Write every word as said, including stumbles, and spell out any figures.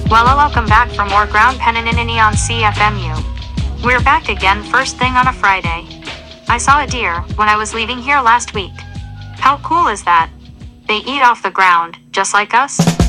Well, welcome back for more Ground Peninini on C F M U. We're back again first thing on a Friday. I saw a deer when I was leaving here last week. How cool is that? They eat off the ground, just like us.